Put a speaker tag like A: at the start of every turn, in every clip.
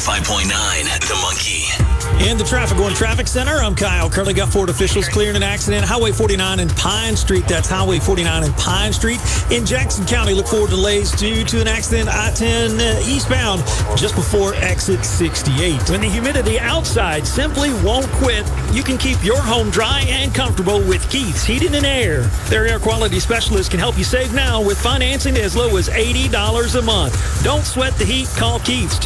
A: 105.9 The Monkey.
B: In the Traffic One Traffic Center, I'm Kyle Curley. Got Ford officials clearing an accident. Highway 49 and Pine Street. That's Highway 49 and Pine Street. In Jackson County, look for delays due to an accident I-10 eastbound just before exit 68.
C: When the humidity outside simply won't quit, you can keep your home dry and comfortable with Keith's Heating and Air. Their air quality specialists can help you save now with financing as low as $80 a month. Don't sweat the heat. Call Keith's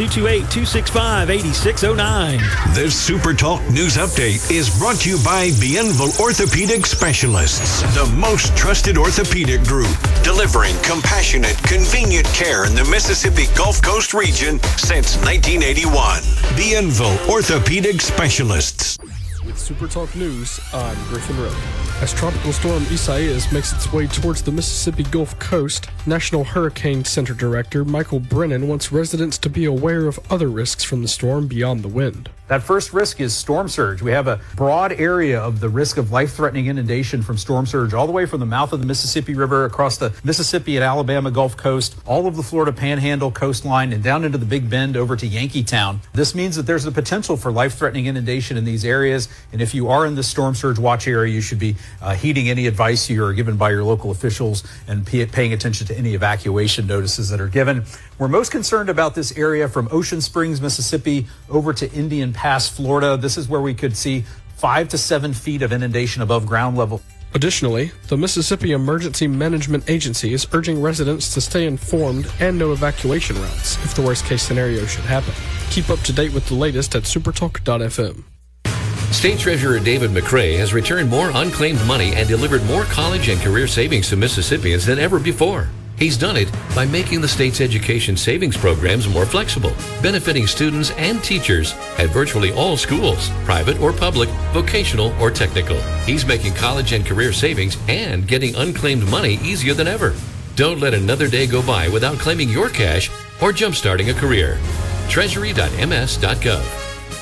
C: 228-265-8609.
D: This Super Talk News Update is brought to you by Bienville Orthopedic Specialists, the most trusted orthopedic group, delivering compassionate, convenient care in the Mississippi Gulf Coast region since 1981. Bienville Orthopedic Specialists.
E: With Super Talk News, I'm Griffin Rowe. As Tropical Storm Isaias makes its way towards the Mississippi Gulf Coast, National Hurricane Center Director Michael Brennan wants residents to be aware of other risks from the storm beyond the wind.
F: That first risk is storm surge. We have a broad area of the risk of life-threatening inundation from storm surge all the way from the mouth of the Mississippi River across the Mississippi and Alabama Gulf Coast, all of the Florida Panhandle coastline, and down into the Big Bend over to Yankeetown. This means that there's the potential for life-threatening inundation in these areas, and if you are in the storm surge watch area, you should be heeding any advice you are given by your local officials and paying attention to any evacuation notices that are given. We're most concerned about this area from Ocean Springs, Mississippi, over to Indian Pass, Florida. This is where we could see 5 to 7 feet of inundation above ground level.
E: Additionally, the Mississippi Emergency Management Agency is urging residents to stay informed and know evacuation routes if the worst-case scenario should happen. Keep up to date with the latest at supertalk.fm.
G: State Treasurer David McRae has returned more unclaimed money and delivered more college and career savings to Mississippians than ever before. He's done it by making the state's education savings programs more flexible, benefiting students and teachers at virtually all schools, private or public, vocational or technical. He's making college and career savings and getting unclaimed money easier than ever. Don't let another day go by without claiming your cash or jumpstarting a career. Treasury.ms.gov.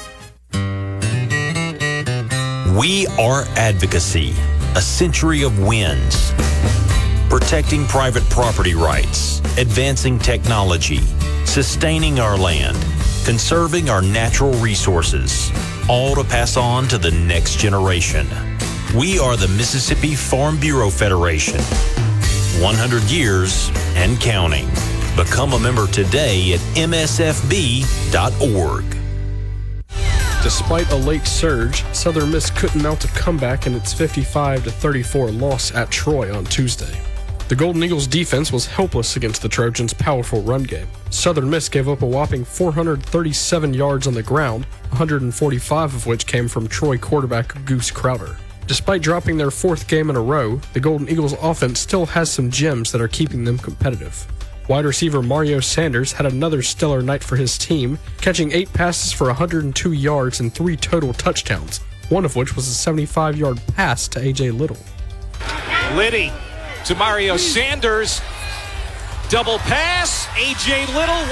H: We are advocacy, a century of wins. Protecting private property rights, advancing technology, sustaining our land, conserving our natural resources, all to pass on to the next generation. We are the Mississippi Farm Bureau Federation. 100 years and counting. Become a member today at msfb.org.
E: Despite a late surge, Southern Miss couldn't mount a comeback in its 55-34 loss at Troy on Tuesday. The Golden Eagles defense was helpless against the Trojans' powerful run game. Southern Miss gave up a whopping 437 yards on the ground, 145 of which came from Troy quarterback Goose Crowder. Despite dropping their fourth game in a row, the Golden Eagles offense still has some gems that are keeping them competitive. Wide receiver Mario Sanders had another stellar night for his team, catching 8 passes for 102 yards and 3 total touchdowns, one of which was a 75-yard pass to A.J. Little.
I: Liddy to Mario Sanders. Double pass. A.J. Little.